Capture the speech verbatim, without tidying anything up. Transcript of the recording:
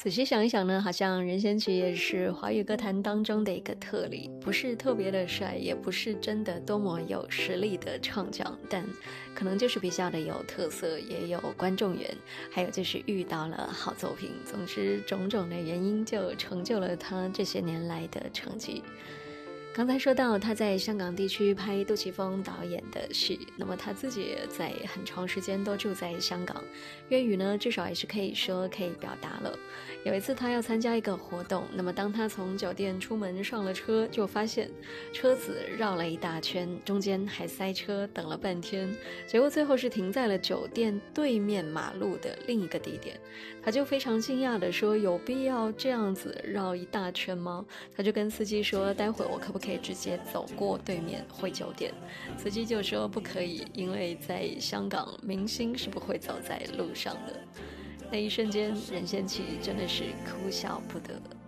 仔细想一想呢，好像任贤齐也是华语歌坛当中的一个特例，不是特别的帅，也不是真的多么有实力的唱将，但可能就是比较的有特色，也有观众缘，还有就是遇到了好作品。总之，种种的原因就成就了他这些年来的成绩。刚才说到他在香港地区拍杜琪峰导演的戏，那么他自己也在很长时间都住在香港，粤语呢至少也是可以说可以表达了。有一次他要参加一个活动，那么当他从酒店出门上了车，就发现车子绕了一大圈，中间还塞车，等了半天，结果最后是停在了酒店对面马路的另一个地点。他就非常惊讶地说，有必要这样子绕一大圈吗？他就跟司机说，待会我可不可以直接走过对面回酒店？司机就说不可以，因为在香港明星是不会走在路上的。那一瞬间任贤齐真的是哭笑不得。